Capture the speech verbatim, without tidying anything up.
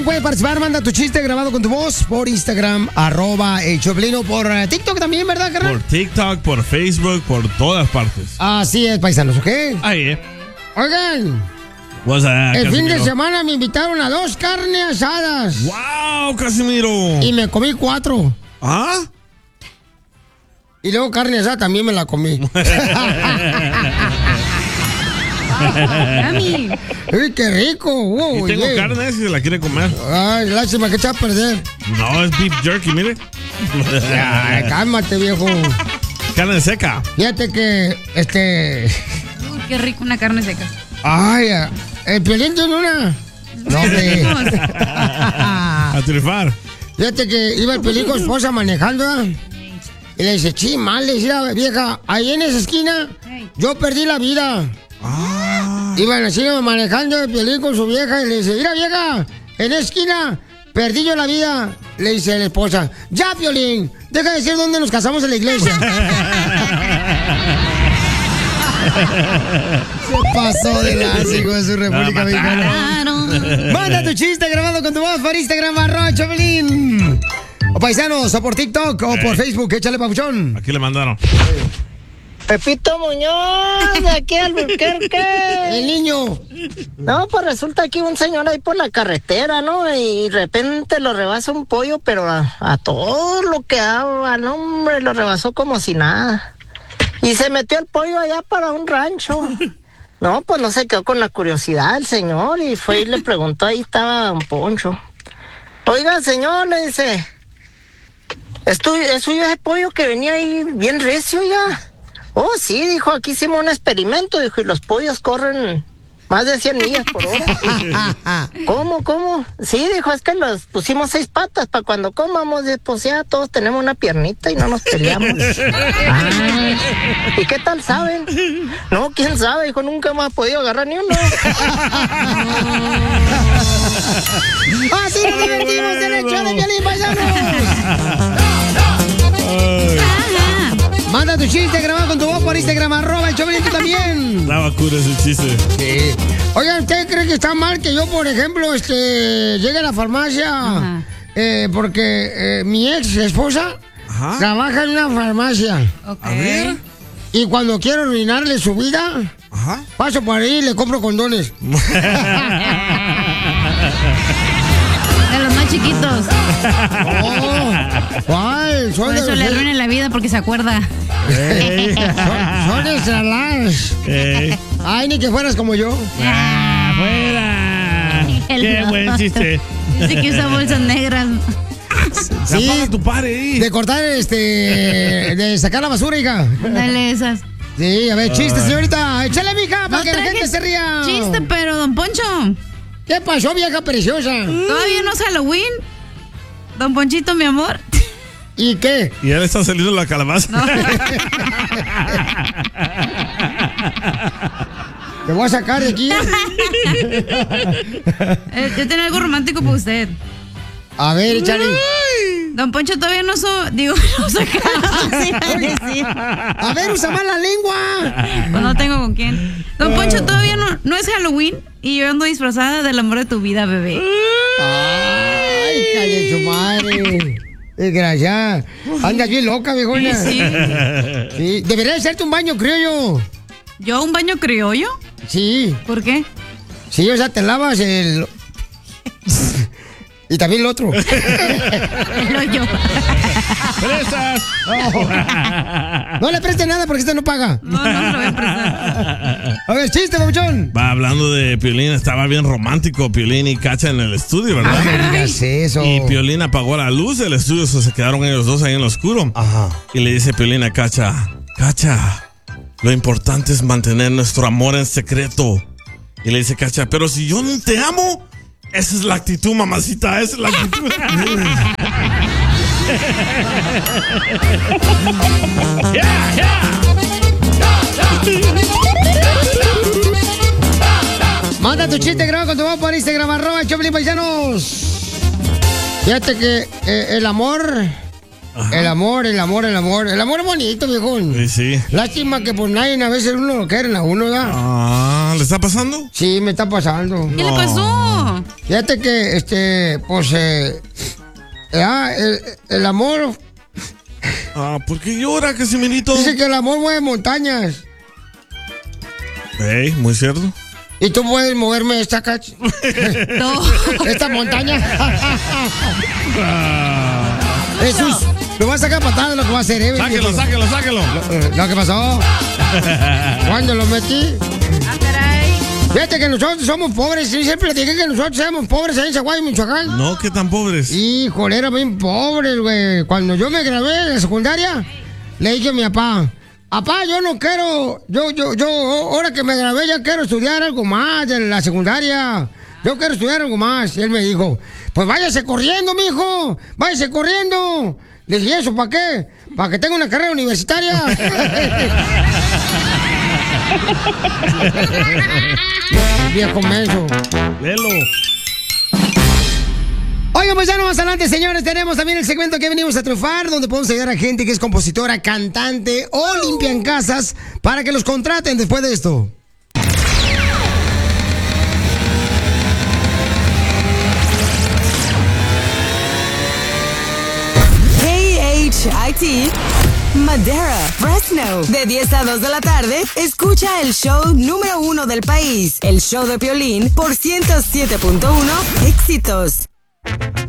también puedes participar, manda tu chiste grabado con tu voz por Instagram, arroba el Choplin, por uh, TikTok también, ¿verdad, carnal? Por TikTok, por Facebook, por todas partes. Así es, paisanos, ¿ok? Ahí, eh. Oigan, What's that, el fin de Casimiro? semana me invitaron a dos carnes asadas. ¡Wow, Casimiro! Y me comí cuatro. ¿Ah? Y luego carne asada también me la comí. ¡Uy, qué rico! Wow, Y tengo yeah. carne si se la quiere comer. Ay, lástima que te va a perder. No, es beef jerky, mire. Ay, cálmate, viejo. Carne seca. Fíjate que, este... Uy, qué rico una carne seca. Ay, el Piolín tiene una. No, hombre. A trifar. Fíjate que iba el Piolín con su esposa manejando, ¿eh? Y le dice, sí, mal, le dice la vieja, ahí en esa esquina, yo perdí la vida. Ah. Iban así manejando el Piolín con su vieja y le dice, mira, vieja, en esa esquina, perdí yo la vida. Le dice la esposa, ya, Piolín, deja de decir dónde nos casamos en la iglesia. Se pasó de lanza, hijo de su República Mexicana. Manda tu chiste grabado con tu voz por Instagram, arroba Choplin. O paisanos, o por TikTok, o por Facebook, échale, papuchón. Aquí le mandaron. Pepito Muñoz, de aquí al Albuquerque. El niño. No, pues resulta que un señor ahí por la carretera, ¿no? Y de repente lo rebasa un pollo, pero a, a todo lo que daba, no, hombre, lo rebasó como si nada. Y se metió el pollo allá para un rancho. No, pues no se quedó con la curiosidad el señor y fue y le preguntó, ahí estaba don Poncho. Oiga, señor, le dice, ¿es, tu, ¿es suyo ese pollo que venía ahí bien recio ya? Oh, sí, dijo, aquí hicimos un experimento, dijo, y los pollos corren más de cien millas por hora. ¿Cómo, cómo? Sí, dijo, es que los pusimos seis patas para cuando comamos, pues ya todos tenemos una piernita y no nos peleamos. Ah, ¿y qué tal saben? No, quién sabe, dijo, nunca hemos podido agarrar ni uno. Así nos divertimos en el show de Piolín, paisanos. Manda tu chiste grabado con tu voz por Instagram, arroba el Choplin, tú también. Estaba cura ese chiste. Sí. Oigan, ¿usted cree que está mal que yo, por ejemplo, este, llegue a la farmacia eh, porque eh, mi ex esposa Ajá. trabaja en una farmacia? Okay. A ver. Y cuando quiero arruinarle su vida, Ajá. paso por ahí y le compro condones. De los más chiquitos. Oh, ¿cuál? Son Por eso de... le arruina la vida porque se acuerda. Hey, son, son extra large. Hey. Ay, ni que fueras como yo. ¡Ah, fuera! ¡Qué buen chiste! Dice que usa bolsas negras. Sí, tu padre ahí. De cortar, este, de sacar la basura, hija. Dale esas. Sí, a ver, chiste, señorita. Échale, mija, para no que la gente se ría. Chiste, pero, don Poncho. ¿Qué pasó, vieja preciosa? Todavía no es Halloween. Don Ponchito, mi amor. ¿Y qué? Y él está saliendo la calabaza. No. Te voy a sacar de aquí. eh, yo tengo algo romántico para usted. A ver, échale. Don Poncho todavía no so... Digo, no saca. A ver, usa más la lengua. Pues no tengo con quién. Don Poncho, todavía no, no es Halloween y yo ando disfrazada del amor de tu vida, bebé. Ay, calle su madre. Desgraciada. Andas bien loca, viejona. Sí, sí. Sí. Debería hacerte un baño criollo. ¿Yo un baño criollo? Sí. ¿Por qué? Sí, o sea, te lavas el... Y también el otro. El hoyo. ¡Prestas! No. No le preste nada porque este no paga. No, no se lo voy a prestar. A ver, chiste, babuchón. Va, hablando de Piolín, estaba bien romántico Piolín y Cacha en el estudio, ¿verdad? Ay, no digas eso. Y Piolín apagó la luz del estudio, so se quedaron ellos dos ahí en lo oscuro. Ajá. Y le dice Piolín a Cacha, Cacha, lo importante es mantener nuestro amor en secreto. Y le dice Cacha, pero si yo no te amo... Esa es la actitud, mamacita, esa es la actitud. yeah, yeah. Manda tu chiste grabado con tu voz por Instagram, arroba Choplin, paisanos. Fíjate que eh, el amor, Ajá. el amor, el amor, el amor, el amor es bonito, viejón. Sí, sí. Lástima que por nadie a veces uno lo quieren a uno, ¿verdad? Ah. Ah, ¿le está pasando? Sí, me está pasando. ¿Qué le pasó? Fíjate que, este, pues, eh, ah, el, el amor... Ah, ¿por qué llora, Casimirito? Dice que el amor mueve montañas. Ey, muy cierto. ¿Y tú puedes moverme esta cacha? No. ¿Esta montaña? Jesús, lo vas a sacar patada lo que va a hacer, ¿eh? Sáquelo, sáquelo, sáquelo. Lo, lo que pasó. ¿Cuándo lo metí? Ah, caray. Fíjate que nosotros somos pobres. Sí, siempre dije que nosotros somos pobres ahí en Zaguayo, Michoacán. No, ¿qué tan pobres? Híjole, era bien pobres, güey. Cuando yo me gradué de la secundaria, le dije a mi papá, papá, yo no quiero, yo, yo, yo, ahora que me gradué ya quiero estudiar algo más de la secundaria. Yo quiero estudiar algo más. Y él me dijo, pues váyase corriendo, mijo, váyase corriendo. Le dije, ¿eso para qué? Para que tenga una carrera universitaria. Viejo menso. Lelo. Oigan, pues ya no más adelante, señores, tenemos también el segmento que venimos a triunfar, donde podemos ayudar a gente que es compositora, cantante o limpian casas para que los contraten después de esto. K H I T Madera, Fresno. De diez a dos de la tarde, escucha el show número uno del país. El show de Piolín por ciento siete punto uno Éxitos.